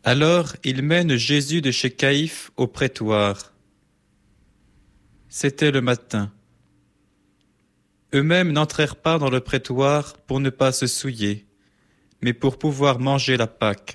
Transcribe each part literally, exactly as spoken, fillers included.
Alors ils mènent Jésus de chez Caïphe au prétoire. C'était le matin. Eux-mêmes n'entrèrent pas dans le prétoire pour ne pas se souiller, mais pour pouvoir manger la Pâque.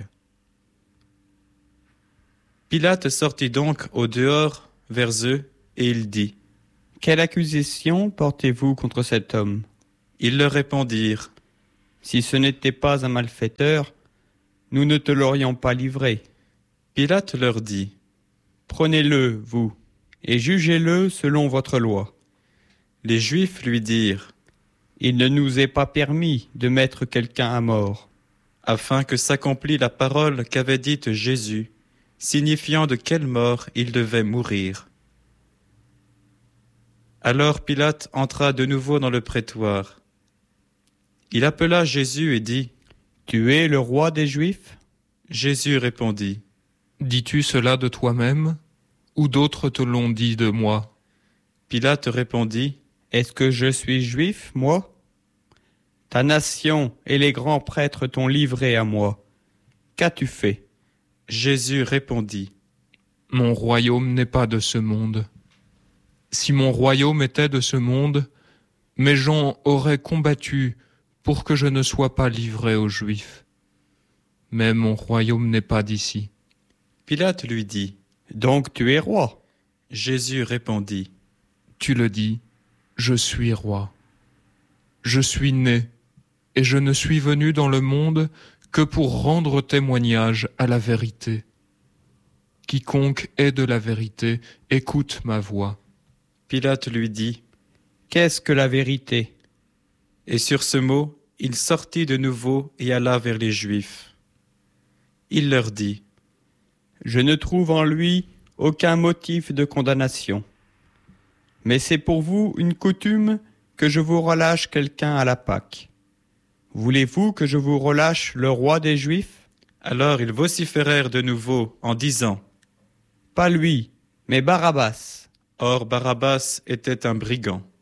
Pilate sortit donc au dehors vers eux, et il dit : « Quelle accusation portez-vous contre cet homme ? » Ils leur répondirent : « Si ce n'était pas un malfaiteur, nous ne te l'aurions pas livré. » Pilate leur dit : « Prenez-le, vous, et jugez-le selon votre loi. » Les Juifs lui dirent : « Il ne nous est pas permis de mettre quelqu'un à mort. » Afin que s'accomplît la parole qu'avait dite Jésus, signifiant de quelle mort il devait mourir. Alors Pilate entra de nouveau dans le prétoire. Il appela Jésus et dit : « Tu es le roi des Juifs ? » Jésus répondit : « Dis-tu cela de toi-même, ou d'autres te l'ont dit de moi ?» Pilate répondit : « Est-ce que je suis juif, moi ? Ta nation et les grands prêtres t'ont livré à moi. Qu'as-tu fait ? » Jésus répondit : « Mon royaume n'est pas de ce monde. Si mon royaume était de ce monde, mes gens auraient combattu pour que je ne sois pas livré aux Juifs. Mais mon royaume n'est pas d'ici. » Pilate lui dit : « Donc tu es roi ? » Jésus répondit : « Tu le dis, je suis roi. Je suis né, et je ne suis venu dans le monde que pour rendre témoignage à la vérité. Quiconque est de la vérité, écoute ma voix. » Pilate lui dit : « Qu'est-ce que la vérité ? » Et sur ce mot, il sortit de nouveau et alla vers les Juifs. Il leur dit : « Je ne trouve en lui aucun motif de condamnation. Mais c'est pour vous une coutume que je vous relâche quelqu'un à la Pâque. Voulez-vous que je vous relâche le roi des Juifs ? » Alors ils vociférèrent de nouveau en disant : « Pas lui, mais Barabbas. » Or Barabbas était un brigand.